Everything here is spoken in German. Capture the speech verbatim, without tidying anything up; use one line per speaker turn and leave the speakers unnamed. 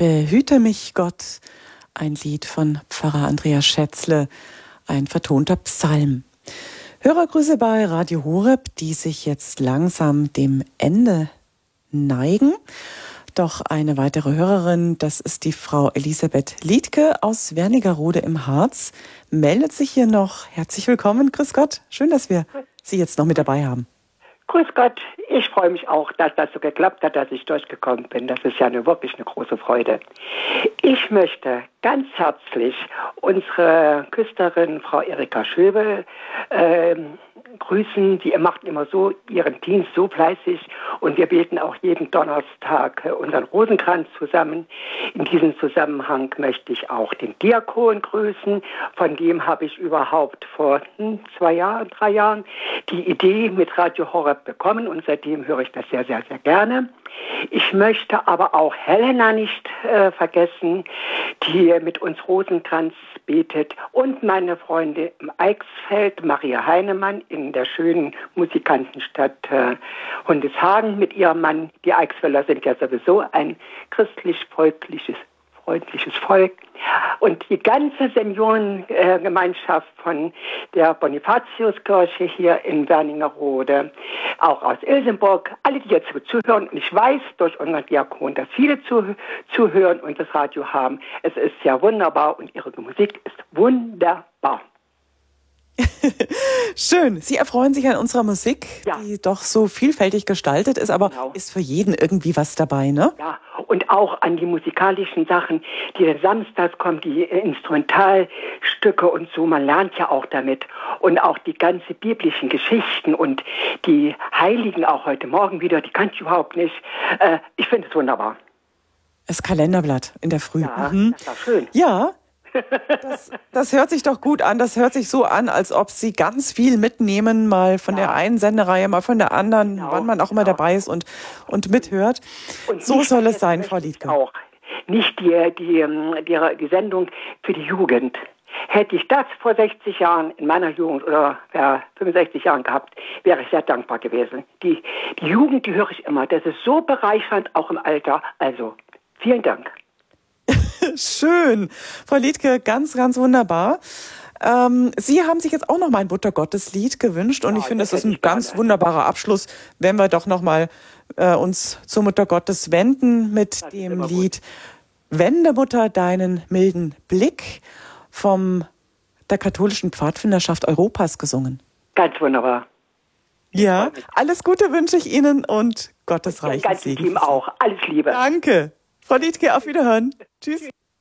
Behüte mich Gott, ein Lied von Pfarrer Andreas Schätzle, ein vertonter Psalm. Hörergrüße bei Radio Horeb, die sich jetzt langsam dem Ende neigen. Doch eine weitere Hörerin, das ist die Frau Elisabeth Liedke aus Wernigerode im Harz, meldet sich hier noch. Herzlich willkommen, grüß Gott. Schön, dass wir Sie jetzt noch mit dabei haben.
Grüß Gott, ich freue mich auch, dass das so geklappt hat, dass ich durchgekommen bin. Das ist ja eine, wirklich eine große Freude. Ich möchte ganz herzlich unsere Küsterin, Frau Erika Schöbel, äh, grüßen. Die macht immer so ihren Dienst so fleißig und wir beten auch jeden Donnerstag unseren Rosenkranz zusammen. In diesem Zusammenhang möchte ich auch den Diakon grüßen. Von dem habe ich überhaupt vor hm, zwei Jahren, drei Jahren die Idee mit Radio Horeb bekommen und seitdem höre ich das sehr, sehr, sehr gerne. Ich möchte aber auch Helena nicht äh, vergessen, die mit uns Rosenkranz betet, und meine Freundin im Eichsfeld, Maria Heinemann, in der schönen Musikantenstadt äh, Hundeshagen mit ihrem Mann. Die Eichsfelder sind ja sowieso ein christlich-volkliches freundliches Volk. Und die ganze Seniorengemeinschaft von der Bonifatiuskirche hier in Wernigerode, auch aus Ilsenburg, alle, die jetzt zuhören. Und ich weiß durch unseren Diakon, dass viele zu, zuhören und das Radio haben. Es ist ja wunderbar und ihre Musik ist wunderbar.
Schön. Sie erfreuen sich an unserer Musik, ja, die doch so vielfältig gestaltet ist, aber genau, ist für jeden irgendwie was dabei, ne?
Ja, und auch an die musikalischen Sachen, die dann samstags kommen, die Instrumentalstücke und so. Man lernt ja auch damit. Und auch die ganzen biblischen Geschichten und die Heiligen auch heute Morgen wieder, die kannte ich überhaupt nicht. Äh, ich finde es wunderbar.
Das Kalenderblatt in der Früh.
Ja,
mhm.
Das war schön.
Ja. Das, das hört sich doch gut an. Das hört sich so an, als ob Sie ganz viel mitnehmen, mal von ja. der einen Sendereihe, mal von der anderen, genau, wann man auch immer genau. dabei ist und, und mithört. Und so soll es sein, Frau Liedke.
Auch nicht die, die, die, die Sendung für die Jugend. Hätte ich das vor sechzig Jahren in meiner Jugend oder ja, fünfundsechzig Jahren gehabt, wäre ich sehr dankbar gewesen. Die, die Jugend, die höre ich immer. Das ist so bereichernd, auch im Alter. Also, vielen Dank.
Schön. Frau Liedke, ganz, ganz wunderbar. Ähm, Sie haben sich jetzt auch noch mal ein Buttergotteslied gewünscht und ja, ich finde, das ist ein ganz gerne. wunderbarer Abschluss, wenn wir doch noch mal äh, uns zur Mutter Gottes wenden mit das dem Lied Wende Mutter deinen milden Blick vom der katholischen Pfadfinderschaft Europas gesungen.
Ganz wunderbar.
Ja, alles Gute wünsche ich Ihnen und Gottes reichen Segen.
Das ganze Team auch. Alles Liebe.
Danke. Frau Liedke, auf Wiederhören. Tschüss.